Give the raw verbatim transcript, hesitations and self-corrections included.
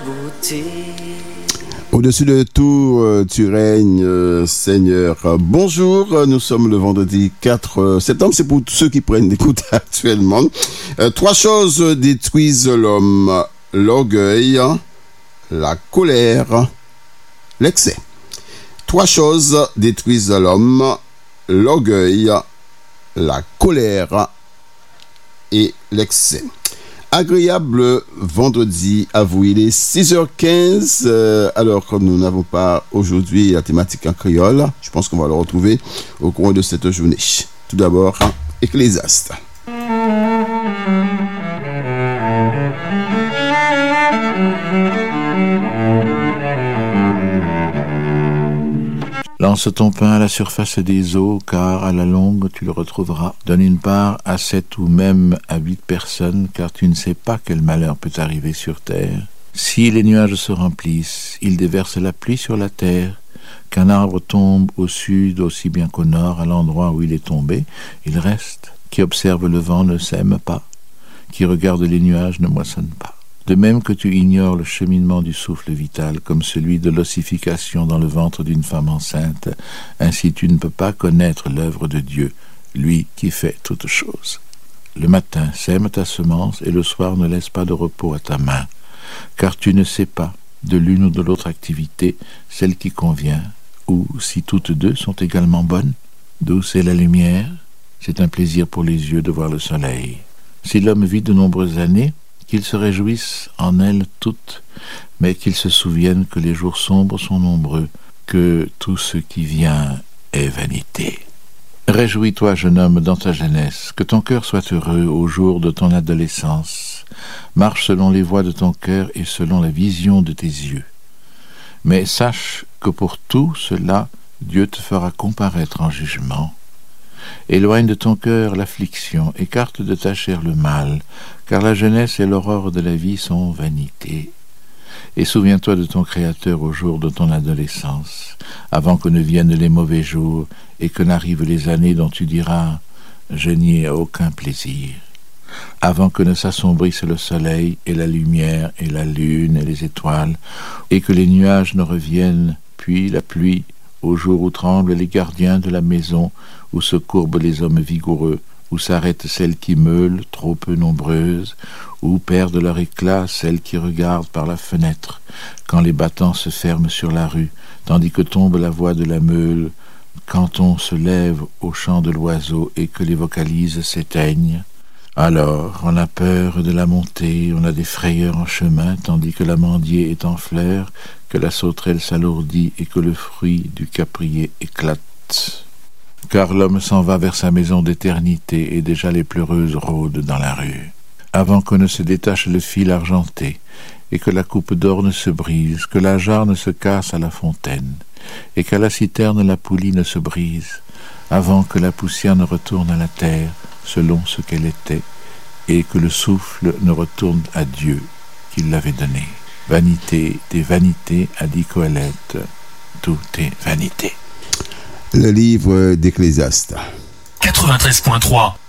beauté. Au-dessus de tout, euh, tu règnes, euh, Seigneur. Bonjour, nous sommes le vendredi quatre septembre. C'est pour tous ceux qui prennent l'écoute actuellement. Euh, trois choses détruisent l'homme. L'orgueil, la colère, l'excès. Trois choses détruisent l'homme. L'orgueil, la colère et l'excès. Agréable vendredi à vous, il est six heures quinze, euh, alors comme nous n'avons pas aujourd'hui la thématique en créole, je pense qu'on va le retrouver au cours de cette journée. Tout d'abord, Ecclésiaste. Lance ton pain à la surface des eaux, car à la longue tu le retrouveras. Donne une part à sept ou même à huit personnes, car tu ne sais pas quel malheur peut arriver sur terre. Si les nuages se remplissent, ils déversent la pluie sur la terre. Qu'un arbre tombe au sud aussi bien qu'au nord, à l'endroit où il est tombé, il reste. Qui observe le vent ne sème pas, qui regarde les nuages ne moissonne pas. De même que tu ignores le cheminement du souffle vital, comme celui de l'ossification dans le ventre d'une femme enceinte, ainsi tu ne peux pas connaître l'œuvre de Dieu, lui qui fait toutes choses. Le matin sème ta semence, et le soir ne laisse pas de repos à ta main, car tu ne sais pas, de l'une ou de l'autre activité, celle qui convient, ou si toutes deux sont également bonnes. Douce est la lumière, c'est un plaisir pour les yeux de voir le soleil. Si l'homme vit de nombreuses années, qu'il se réjouisse en elles toutes, mais qu'il se souvienne que les jours sombres sont nombreux, que tout ce qui vient est vanité. Réjouis-toi, jeune homme, dans ta jeunesse, que ton cœur soit heureux au jour de ton adolescence. Marche selon les voies de ton cœur et selon la vision de tes yeux. Mais sache que pour tout cela, Dieu te fera comparaître en jugement. Éloigne de ton cœur l'affliction, écarte de ta chair le mal, car la jeunesse et l'aurore de la vie sont vanité. Et souviens-toi de ton Créateur au jour de ton adolescence, avant que ne viennent les mauvais jours et que n'arrivent les années dont tu diras « je n'y ai aucun plaisir ». Avant que ne s'assombrisse le soleil et la lumière et la lune et les étoiles, et que les nuages ne reviennent, puis la pluie, au jour où tremblent les gardiens de la maison, où se courbent les hommes vigoureux, où s'arrêtent celles qui meulent, trop peu nombreuses, où perdent leur éclat celles qui regardent par la fenêtre, quand les battants se ferment sur la rue, tandis que tombe la voix de la meule, quand on se lève au chant de l'oiseau et que les vocalises s'éteignent. Alors, on a peur de la montée, on a des frayeurs en chemin, tandis que l'amandier est en fleurs, que la sauterelle s'alourdit et que le fruit du caprier éclate. Car l'homme s'en va vers sa maison d'éternité, et déjà les pleureuses rôdent dans la rue. Avant qu'on ne se détache le fil argenté, et que la coupe d'or ne se brise, que la jarre ne se casse à la fontaine, et qu'à la citerne la poulie ne se brise, avant que la poussière ne retourne à la terre, selon ce qu'elle était, et que le souffle ne retourne à Dieu qui l'avait donné. Vanité des vanités, a dit Coëlette, tout est vanité. Le livre d'Ecclésiaste. quatre-vingt-treize point trois